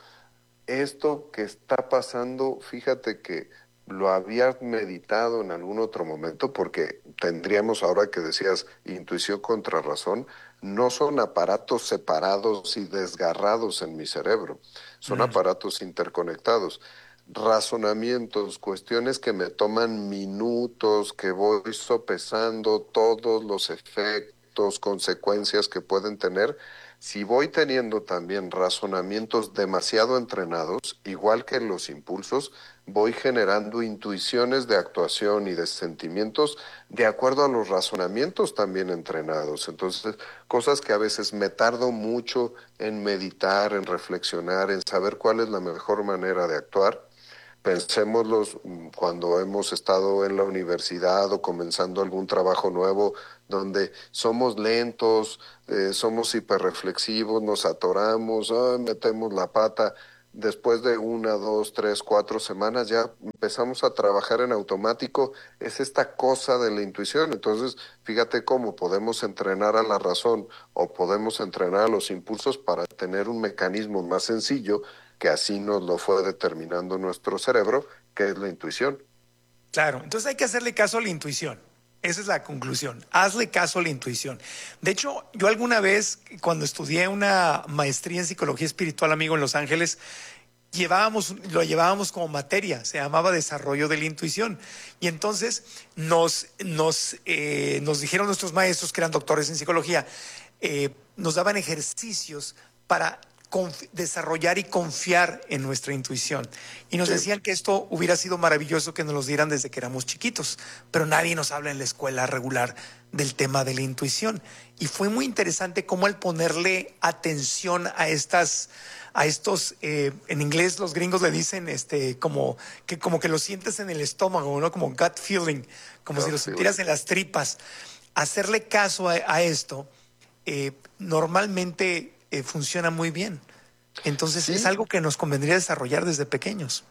esto que está pasando, fíjate que lo habías meditado en algún otro momento, porque tendríamos, ahora que decías intuición contra razón, no son aparatos separados y desgarrados en mi cerebro, son mm. aparatos interconectados. Razonamientos, cuestiones que me toman minutos, que voy sopesando todos los efectos, consecuencias que pueden tener. Si voy teniendo también razonamientos demasiado entrenados, igual que los impulsos, voy generando intuiciones de actuación y de sentimientos de acuerdo a los razonamientos también entrenados. Entonces, cosas que a veces me tardo mucho en meditar, en reflexionar, en saber cuál es la mejor manera de actuar. Pensémoslos cuando hemos estado en la universidad o comenzando algún trabajo nuevo, donde somos lentos, eh, somos hiperreflexivos, nos atoramos, oh, metemos la pata. Después de una, dos, tres, cuatro semanas ya empezamos a trabajar en automático. Es esta cosa de la intuición. Entonces, fíjate cómo podemos entrenar a la razón o podemos entrenar a los impulsos para tener un mecanismo más sencillo, que así nos lo fue determinando nuestro cerebro, que es la intuición. Claro, entonces hay que hacerle caso a la intuición. Esa es la conclusión. Hazle caso a la intuición. De hecho, yo alguna vez, cuando estudié una maestría en psicología espiritual, amigo, en Los Ángeles, llevábamos, lo llevábamos como materia, se llamaba desarrollo de la intuición. Y entonces nos, nos, eh, nos dijeron nuestros maestros, que eran doctores en psicología, eh, nos daban ejercicios para desarrollar y confiar en nuestra intuición. Y nos sí. decían que esto hubiera sido maravilloso que nos los dieran desde que éramos chiquitos, pero nadie nos habla en la escuela regular del tema de la intuición. Y fue muy interesante cómo al ponerle atención a estas, a estos, eh, en inglés los gringos le dicen este, como que, como que lo sientes en el estómago, ¿no? Como gut feeling, como gut si lo sintieras feeling. En las tripas. Hacerle caso a, a esto, eh, normalmente Eh, funciona muy bien. Entonces sí. es algo que nos convendría desarrollar desde pequeños.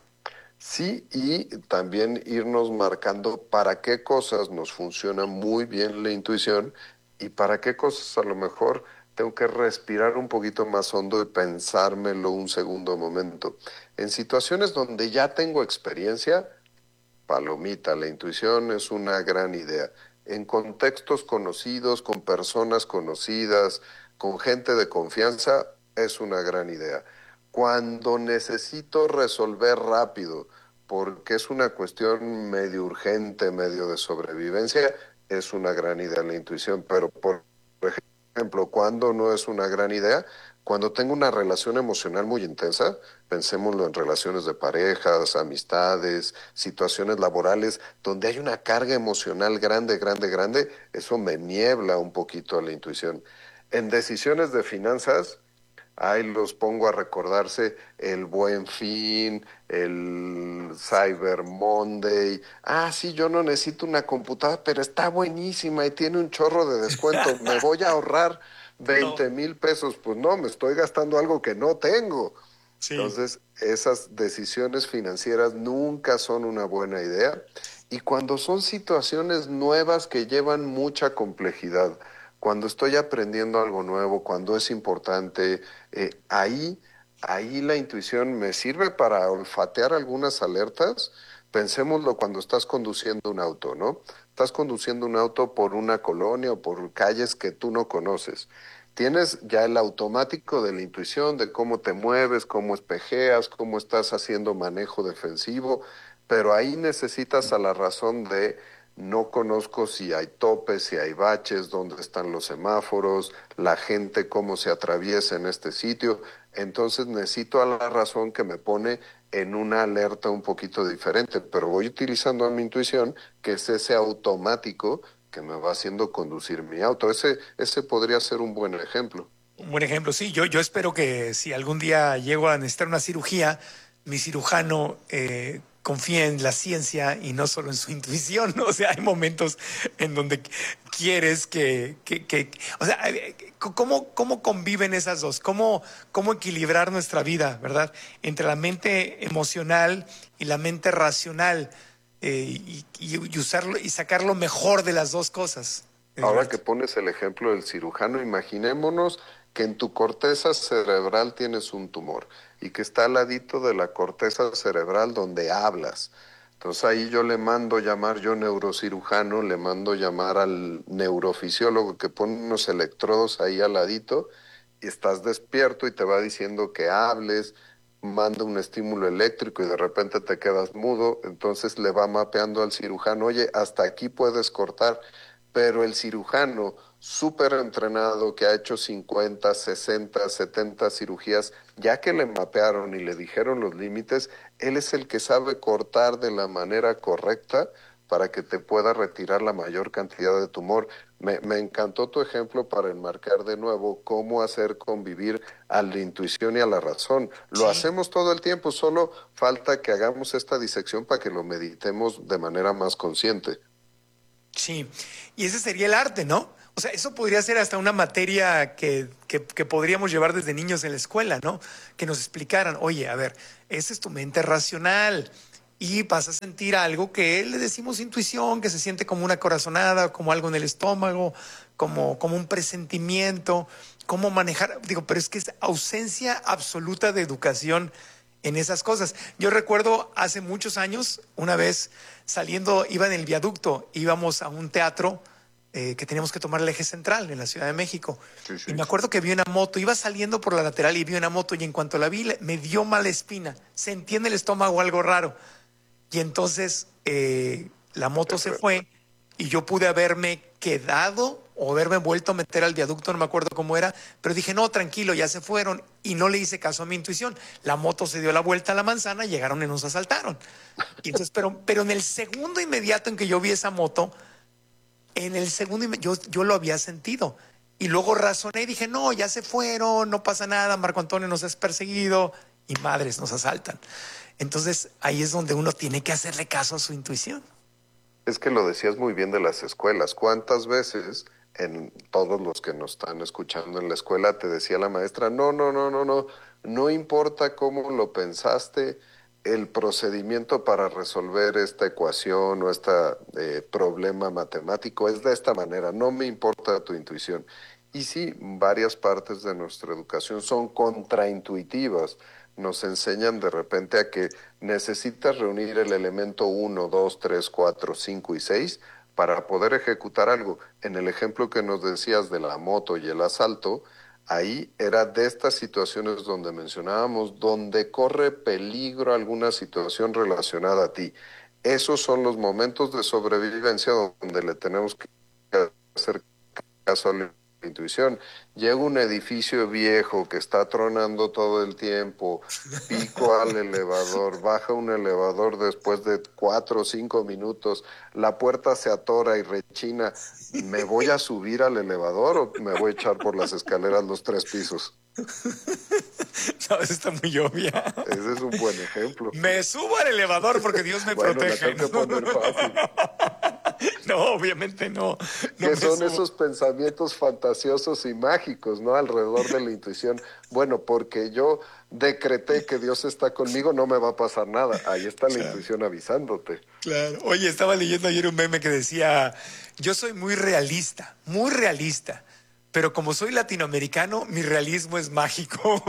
Sí, y también irnos marcando para qué cosas nos funciona muy bien la intuición y para qué cosas a lo mejor tengo que respirar un poquito más hondo y pensármelo un segundo momento. En situaciones donde ya tengo experiencia, palomita, la intuición es una gran idea. En contextos conocidos, con personas conocidas, con gente de confianza, es una gran idea. Cuando necesito resolver rápido, porque es una cuestión medio urgente, medio de sobrevivencia, es una gran idea la intuición. Pero, por ejemplo, cuando no es una gran idea, cuando tengo una relación emocional muy intensa, pensémoslo en relaciones de parejas, amistades, situaciones laborales, donde hay una carga emocional grande, grande, grande, eso me niebla un poquito a la intuición. En decisiones de finanzas, ahí los pongo a recordarse el Buen Fin, el Cyber Monday. Ah, sí, yo no necesito una computadora, pero está buenísima y tiene un chorro de descuento. Me voy a ahorrar veinte mil pesos. Pues no, me estoy gastando algo que no tengo. Sí. Entonces, esas decisiones financieras nunca son una buena idea. Y cuando son situaciones nuevas que llevan mucha complejidad, cuando estoy aprendiendo algo nuevo, cuando es importante, eh, ahí, ahí la intuición me sirve para olfatear algunas alertas. Pensémoslo cuando estás conduciendo un auto, ¿no? Estás conduciendo un auto por una colonia o por calles que tú no conoces. Tienes ya el automático de la intuición, de cómo te mueves, cómo espejeas, cómo estás haciendo manejo defensivo, pero ahí necesitas a la razón de no conozco si hay topes, si hay baches, dónde están los semáforos, la gente cómo se atraviesa en este sitio. Entonces necesito a la razón que me pone en una alerta un poquito diferente, pero voy utilizando a mi intuición, que es ese automático que me va haciendo conducir mi auto. Ese, ese podría ser un buen ejemplo. Un buen ejemplo, sí. Yo, yo espero que si algún día llego a necesitar una cirugía, mi cirujano eh, confíe en la ciencia y no solo en su intuición, ¿no? O sea, hay momentos en donde quieres que... que, que o sea, ¿cómo, cómo conviven esas dos? ¿Cómo, ¿Cómo equilibrar nuestra vida, verdad? Entre la mente emocional y la mente racional. Eh, y, y, y usarlo y sacar lo mejor de las dos cosas. Ahora que pones el ejemplo del cirujano, imaginémonos que en tu corteza cerebral tienes un tumor y que está al ladito de la corteza cerebral donde hablas. Entonces ahí yo le mando llamar, yo neurocirujano, le mando llamar al neurofisiólogo que pone unos electrodos ahí al ladito y estás despierto y te va diciendo que hables, manda un estímulo eléctrico y de repente te quedas mudo, entonces le va mapeando al cirujano, oye, hasta aquí puedes cortar, pero el cirujano súper entrenado que ha hecho cincuenta, sesenta, setenta cirugías, ya que le mapearon y le dijeron los límites, él es el que sabe cortar de la manera correcta para que te pueda retirar la mayor cantidad de tumor. Me, me encantó tu ejemplo para enmarcar de nuevo cómo hacer convivir a la intuición y a la razón. Lo sí. hacemos todo el tiempo, solo falta que hagamos esta disección para que lo meditemos de manera más consciente. Sí, y ese sería el arte, ¿no? O sea, eso podría ser hasta una materia que, que, que podríamos llevar desde niños en la escuela, ¿no? Que nos explicaran, oye, a ver, esa es tu mente racional. Y vas a sentir algo que le decimos intuición, que se siente como una corazonada, como algo en el estómago, como, como un presentimiento, cómo manejar. Digo, pero es que es ausencia absoluta de educación en esas cosas. Yo recuerdo hace muchos años, una vez saliendo, iba en el viaducto, íbamos a un teatro eh, que teníamos que tomar el eje central en la Ciudad de México. Sí, sí. Y me acuerdo que vi una moto, iba saliendo por la lateral y vi una moto y en cuanto la vi me dio mala espina, sentí en el estómago algo raro. Y entonces eh, la moto se fue y yo pude haberme quedado o haberme vuelto a meter al viaducto, no me acuerdo cómo era, pero dije, no, tranquilo, ya se fueron y no le hice caso a mi intuición. La moto se dio la vuelta a la manzana, llegaron y nos asaltaron. Y entonces, pero, pero en el segundo inmediato en que yo vi esa moto, en el segundo yo, yo lo había sentido. Y luego razoné y dije, no, ya se fueron, no pasa nada, Marco Antonio nos has perseguido y madres, nos asaltan. Entonces, ahí es donde uno tiene que hacerle caso a su intuición. Es que lo decías muy bien de las escuelas. ¿Cuántas veces en todos los que nos están escuchando en la escuela te decía la maestra, no, no, no, no, no, no importa cómo lo pensaste, el procedimiento para resolver esta ecuación o este eh, problema matemático es de esta manera, no me importa tu intuición. Y sí, varias partes de nuestra educación son contraintuitivas. Nos enseñan de repente a que necesitas reunir el elemento uno, dos, tres, cuatro, cinco y seis para poder ejecutar algo. En el ejemplo que nos decías de la moto y el asalto, ahí era de estas situaciones donde mencionábamos, donde corre peligro alguna situación relacionada a ti. Esos son los momentos de sobrevivencia donde le tenemos que hacer caso a la intuición. Llega un edificio viejo que está tronando todo el tiempo, pico al elevador, baja un elevador después de cuatro o cinco minutos, la puerta se atora y rechina. ¿Me voy a subir al elevador o me voy a echar por las escaleras los tres pisos? No, eso está muy obvia. Ese es un buen ejemplo. Me subo al elevador porque Dios me bueno, proteja. La tengo que poner fácil. No, obviamente no. no que son subo. Esos pensamientos fantasiosos y mágicos, ¿no? Alrededor de la intuición. Bueno, porque yo decreté que Dios está conmigo, no me va a pasar nada. Ahí está la claro. intuición avisándote. Claro. Oye, estaba leyendo ayer un meme que decía, yo soy muy realista, muy realista. Pero como soy latinoamericano, mi realismo es mágico.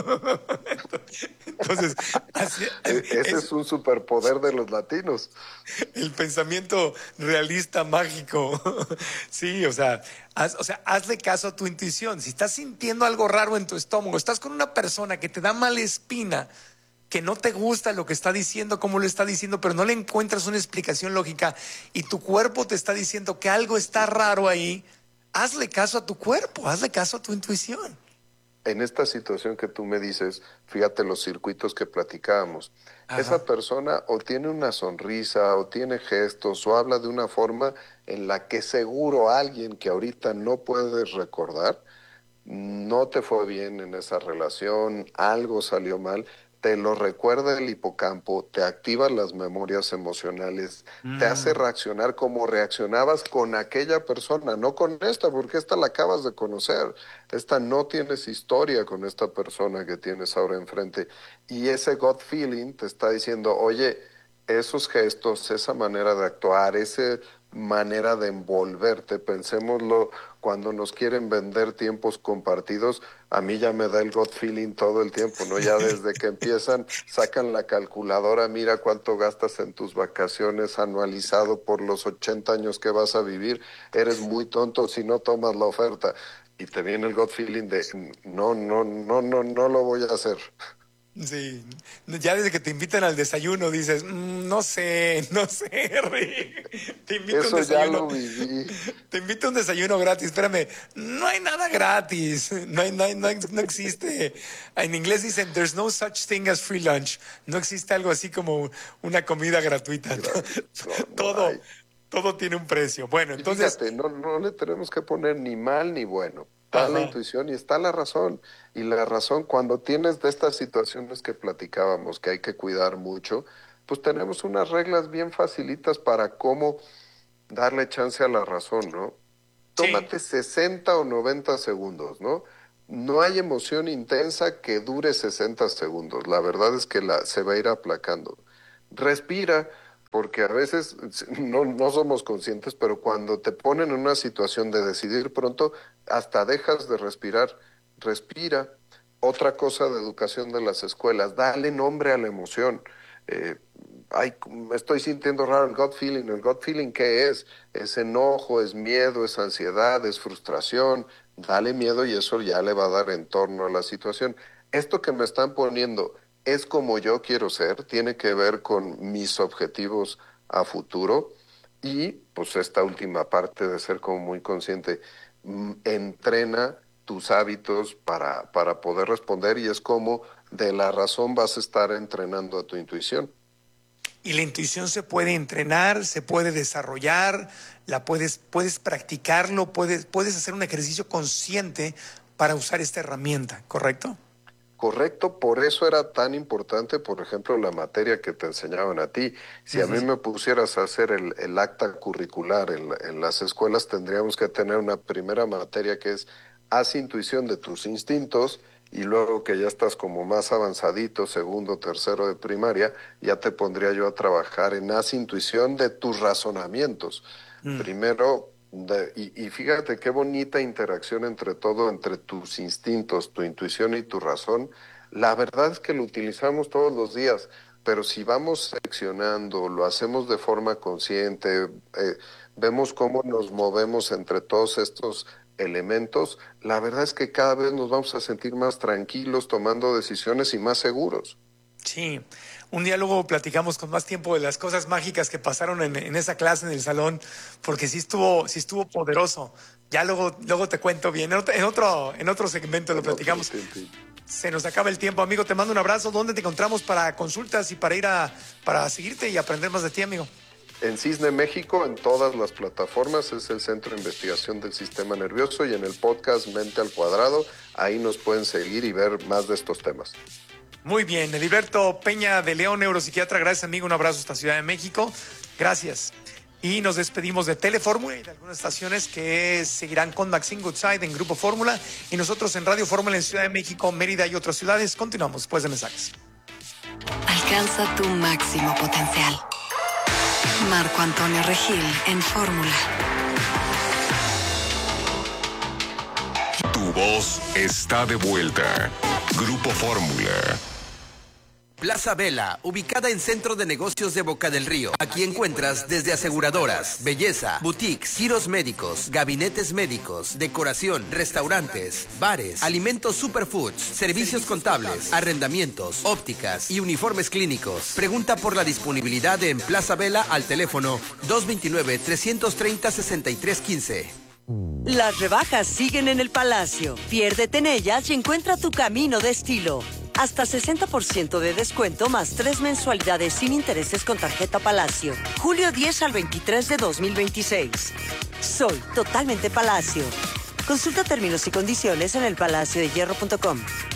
Entonces, así, ese es, es un superpoder de los latinos. El pensamiento realista mágico. Sí, o sea, haz, o sea, hazle caso a tu intuición. Si estás sintiendo algo raro en tu estómago, estás con una persona que te da mala espina, que no te gusta lo que está diciendo, cómo lo está diciendo, pero no le encuentras una explicación lógica y tu cuerpo te está diciendo que algo está raro ahí, hazle caso a tu cuerpo, hazle caso a tu intuición. en esta situación que tú me dices, fíjate los circuitos que platicábamos, Ajá. esa persona o tiene una sonrisa o tiene gestos o habla de una forma en la que seguro alguien que ahorita no puedes recordar, no te fue bien en esa relación, algo salió mal, te lo recuerda el hipocampo, te activa las memorias emocionales, mm. te hace reaccionar como reaccionabas con aquella persona, no con esta, porque esta la acabas de conocer. Esta no tienes historia con esta persona que tienes ahora enfrente. Y ese gut feeling te está diciendo, oye, esos gestos, esa manera de actuar, esa manera de envolverte, pensémoslo, cuando nos quieren vender tiempos compartidos, a mí ya me da el gut feeling todo el tiempo, ¿no? Ya desde que empiezan, sacan la calculadora, mira cuánto gastas en tus vacaciones anualizado por los ochenta años que vas a vivir, eres muy tonto si no tomas la oferta. Y te viene el gut feeling de, no, no, no, no, no lo voy a hacer. Sí, ya desde que te invitan al desayuno dices, mmm, no sé, no sé, Rick. Te invito Eso a un desayuno. Ya lo viví. Te invito a un desayuno gratis, espérame, no hay nada gratis, no, hay, no, hay, no, hay, no existe. En inglés dicen, there's no such thing as free lunch, no existe algo así como una comida gratuita. Gratis, no, no todo, hay. todo tiene un precio. Bueno, entonces... Fíjate, no, no le tenemos que poner ni mal ni bueno. Está Ajá. la intuición y está la razón. Y la razón, cuando tienes de estas situaciones que platicábamos, que hay que cuidar mucho, pues tenemos unas reglas bien facilitas para cómo darle chance a la razón, ¿no? Tómate sí. sesenta o noventa segundos, ¿no? No hay emoción intensa que dure sesenta segundos. La verdad es que la, se va a ir aplacando. Respira. Porque a veces no, no somos conscientes, pero cuando te ponen en una situación de decidir pronto, hasta dejas de respirar. Respira. Otra cosa de educación de las escuelas, dale nombre a la emoción. Eh, ay, me estoy sintiendo raro, el gut feeling. ¿El gut feeling qué es? Es enojo, es miedo, es ansiedad, es frustración. Dale miedo y eso ya le va a dar entorno a la situación. Esto que me están poniendo... es como yo quiero ser, tiene que ver con mis objetivos a futuro y pues esta última parte de ser como muy consciente, entrena tus hábitos para, para poder responder y es como de la razón vas a estar entrenando a tu intuición. Y la intuición se puede entrenar, se puede desarrollar, la puedes, puedes practicarlo, puedes, puedes hacer un ejercicio consciente para usar esta herramienta, ¿correcto? Correcto, por eso era tan importante, por ejemplo, la materia que te enseñaban a ti. Si uh-huh. a mí me pusieras a hacer el, el acta curricular en, en las escuelas, tendríamos que tener una primera materia que es haz intuición de tus instintos y luego que ya estás como más avanzadito, segundo, tercero de primaria, ya te pondría yo a trabajar en haz intuición de tus razonamientos. Uh-huh. Primero... De, y, y fíjate qué bonita interacción entre todo, entre tus instintos, tu intuición y tu razón. La verdad es que lo utilizamos todos los días, pero si vamos seleccionando, lo hacemos de forma consciente, eh, vemos cómo nos movemos entre todos estos elementos, la verdad es que cada vez nos vamos a sentir más tranquilos tomando decisiones y más seguros. Sí, un día luego platicamos con más tiempo de las cosas mágicas que pasaron en, en esa clase en el salón, porque sí estuvo, sí estuvo poderoso. Ya luego, luego te cuento bien, en otro, en otro, en otro segmento lo platicamos. Sí, sí, sí. Se nos acaba el tiempo, amigo, te mando un abrazo. ¿Dónde te encontramos para consultas y para ir a, para seguirte y aprender más de ti, amigo? En Cisne México, en todas las plataformas, es el Centro de Investigación del Sistema Nervioso y en el podcast Mente al Cuadrado, ahí nos pueden seguir y ver más de estos temas. Muy bien, Heriberto Peña de León, neuropsiquiatra, gracias amigo, un abrazo hasta Ciudad de México, gracias. Y nos despedimos de Telefórmula y de algunas estaciones que seguirán con Maxine Goodside en Grupo Fórmula y nosotros en Radio Fórmula en Ciudad de México, Mérida y otras ciudades. Continuamos después de mensajes. Alcanza tu máximo potencial. Marco Antonio Regil en Fórmula. Tu voz está de vuelta. Grupo Fórmula. Plaza Vela, ubicada en Centro de Negocios de Boca del Río. Aquí encuentras desde aseguradoras, belleza, boutiques, giros médicos, gabinetes médicos, decoración, restaurantes, bares, alimentos superfoods, servicios contables, arrendamientos, ópticas y uniformes clínicos. Pregunta por la disponibilidad en Plaza Vela al teléfono dos dos nueve, tres tres cero, seis tres uno cinco. Las rebajas siguen en el Palacio. Piérdete en ellas y encuentra tu camino de estilo. Hasta sesenta por ciento de descuento más tres mensualidades sin intereses con tarjeta Palacio. Julio diez al veintitrés de dos mil veintiséis. Soy totalmente Palacio. Consulta términos y condiciones en el palacio de hierro punto com.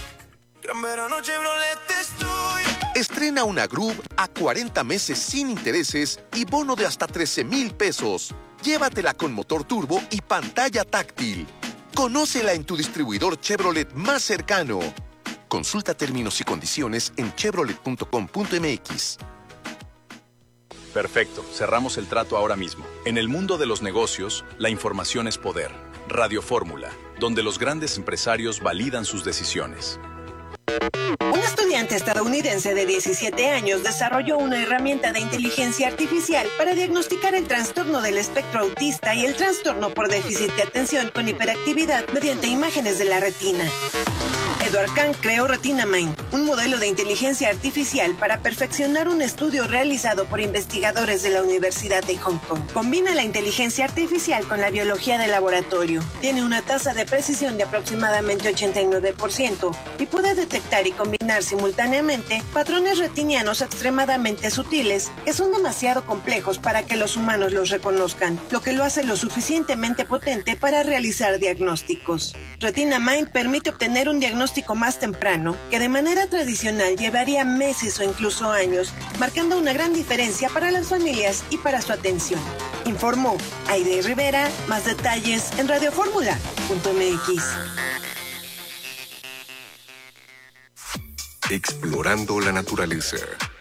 Estrena una Groove a cuarenta meses sin intereses y bono de hasta trece mil pesos. Llévatela con motor turbo y pantalla táctil. Conócela en tu distribuidor Chevrolet más cercano. Consulta términos y condiciones en chevrolet punto com punto m x. Perfecto, cerramos el trato ahora mismo. En el mundo de los negocios, la información es poder. Radio Fórmula, donde los grandes empresarios validan sus decisiones. Un estudiante estadounidense de diecisiete años desarrolló una herramienta de inteligencia artificial para diagnosticar el trastorno del espectro autista y el trastorno por déficit de atención con hiperactividad mediante imágenes de la retina. Edward Kang creó Retina Mind, un modelo de inteligencia artificial para perfeccionar un estudio realizado por investigadores de la Universidad de Hong Kong. Combina la inteligencia artificial con la biología de laboratorio. Tiene una tasa de precisión de aproximadamente ochenta y nueve por ciento y puede detectar y combinar simultáneamente patrones retinianos extremadamente sutiles que son demasiado complejos para que los humanos los reconozcan, lo que lo hace lo suficientemente potente para realizar diagnósticos. Retina Mind permite obtener un diagnóstico más temprano, que de manera tradicional llevaría meses o incluso años, marcando una gran diferencia para las familias y para su atención. Informó Aide Rivera. Más detalles en radio fórmula punto m x. Explorando la naturaleza.